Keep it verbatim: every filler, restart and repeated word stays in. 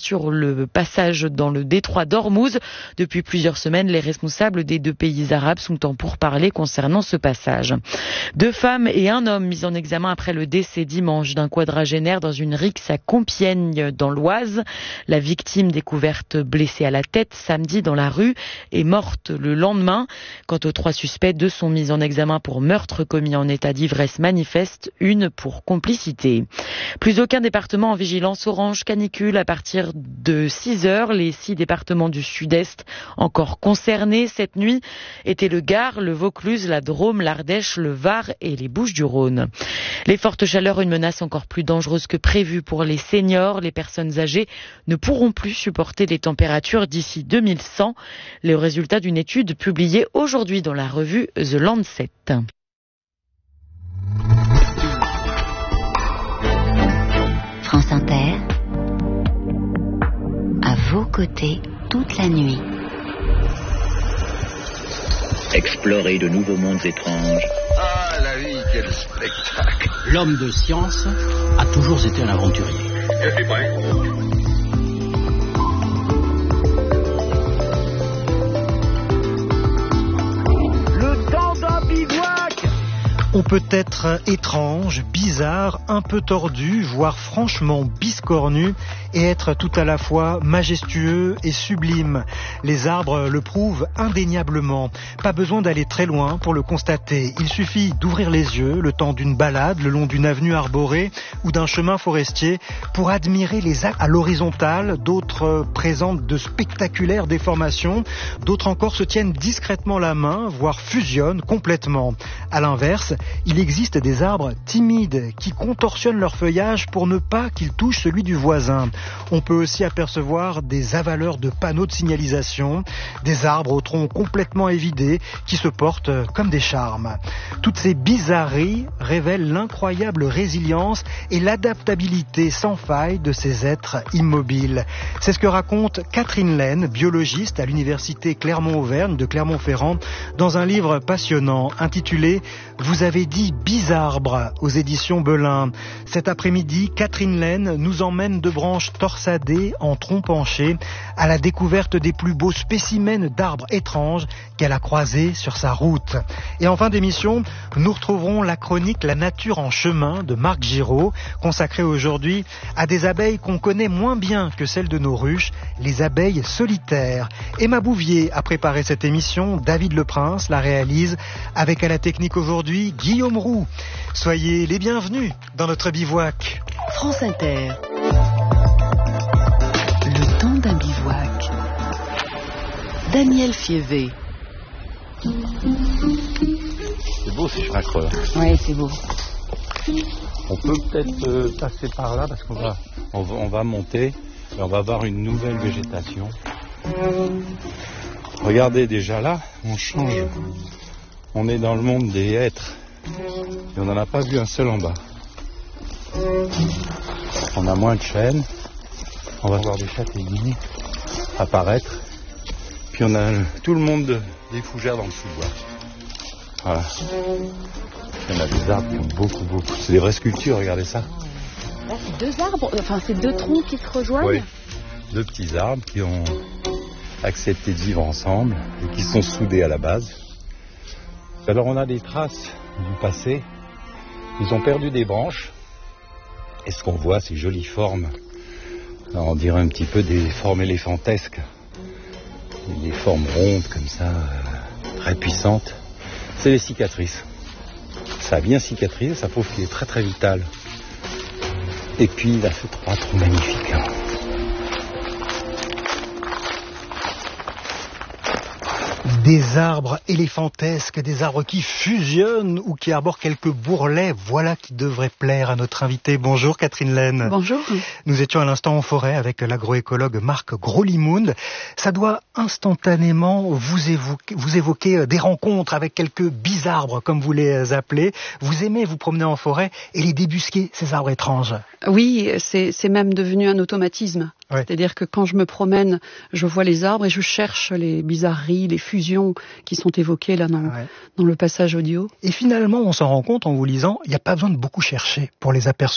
sur le passage dans le détroit d'Ormuz. Depuis plusieurs semaines, les responsables des deux pays arabes sont en pourparlers concernant ce passage. Deux femmes et un homme mis en examen après le décès dimanche d'un quadragénaire dans une rixe à Compiègne dans l'Oise. La victime, découverte blessée à la tête samedi dans la rue, est morte le lendemain. Quant aux trois suspects, deux sont mis en examen pour meurtre commis en état d'ivresse manifeste, une pour complicité. Plus aucun département en vigilance orange canicule à partir de six heures. Les six départements du sud-est encore concernés cette nuit étaient le Gard, le Vaucluse, la Drôme, l'Ardèche, le Var et les Bouches-du-Rhône. Les fortes chaleurs, une menace encore plus dangereuse que prévue pour les seniors. Les personnes âgées ne pourront plus supporter les températures d'ici deux mille cent. Le résultat d'une étude publiée aujourd'hui dans la revue The Lancet. France Inter, à vos côtés toute la nuit. Explorer de nouveaux mondes étranges. Ah, la vie, quel spectacle! L'homme de science a toujours été un aventurier. Je suis prêt. Le temps d'un bivouac! On peut être étrange, bizarre, un peu tordu, voire franchement biscornu, et être tout à la fois majestueux et sublime. Les arbres le prouvent indéniablement. Pas besoin d'aller très loin pour le constater. Il suffit d'ouvrir les yeux le temps d'une balade le long d'une avenue arborée ou d'un chemin forestier pour admirer les arbres à l'horizontale. D'autres présentent de spectaculaires déformations. D'autres encore se tiennent discrètement la main, voire fusionnent complètement. À l'inverse, il existe des arbres timides qui contorsionnent leur feuillage pour ne pas qu'ils touchent celui du voisin. On peut aussi apercevoir des avaleurs de panneaux de signalisation, des arbres au tronc complètement évidé qui se portent comme des charmes. Toutes ces bizarreries révèlent l'incroyable résilience et l'adaptabilité sans faille de ces êtres immobiles. C'est ce que raconte Catherine Laine, biologiste à l'université Clermont-Auvergne de Clermont-Ferrand, dans un livre passionnant intitulé « Vous avez dit bizarbre » aux éditions Belin. Cet après-midi, Catherine Laine nous emmène de branches torsadées en tronc penché à la découverte des plus beaux spécimens d'arbres étranges qu'elle a croisés sur sa route. Et en fin d'émission, nous retrouverons la chronique La nature en chemin de Marc Giraud, consacrée aujourd'hui à des abeilles qu'on connaît moins bien que celles de nos ruches, les abeilles solitaires. Emma Bouvier a préparé cette émission, David Leprince la réalise, avec à la technique aujourd'hui Guillaume Roux. Soyez les bienvenus dans notre bivouac. France Inter. Le temps d'un bivouac. Daniel Fievé. C'est beau ces chemins creux. Oui, c'est beau. On peut peut-être euh, passer par là parce qu'on va, on va, on va monter et on va avoir une nouvelle végétation. Regardez déjà là, on change. On est dans le monde des hêtres et on n'en a pas vu un seul en bas. On a moins de chênes, on va voir des châtaigniers apparaître. Puis on a tout le monde de, des fougères dans le sous-bois. Voilà. Il y en a des arbres qui ont beaucoup, beaucoup. C'est des vraies sculptures, regardez ça. Là, c'est deux arbres, enfin c'est deux troncs qui se rejoignent. Oui, deux petits arbres qui ont accepté de vivre ensemble et qui sont soudés à la base. Alors on a des traces du passé. Ils ont perdu des branches. Et ce qu'on voit, ces jolies formes, on dirait un petit peu des formes éléphantesques. Des formes rondes comme ça, euh, très puissantes. C'est les cicatrices. Ça a bien cicatrisé, ça prouve qu'il est très très vital. Et puis il a fait trois troncs magnifiques. Hein. Des arbres éléphantesques, des arbres qui fusionnent ou qui arborent quelques bourrelets, voilà qui devrait plaire à notre invité. Bonjour Catherine Laine. Bonjour. Nous étions à l'instant en forêt avec l'agroécologue Marc Grolimound. Ça doit instantanément vous évoquer, vous évoquer des rencontres avec quelques bizarbres, comme vous les appelez. Vous aimez vous promener en forêt et les débusquer, ces arbres étranges. Oui, c'est, c'est même devenu un automatisme. Ouais. C'est-à-dire que quand je me promène, je vois les arbres et je cherche les bizarreries, les fusions qui sont évoquées là dans, ouais. dans le passage audio. Et finalement, on s'en rend compte en vous lisant, il n'y a pas besoin de beaucoup chercher pour les apercevoir.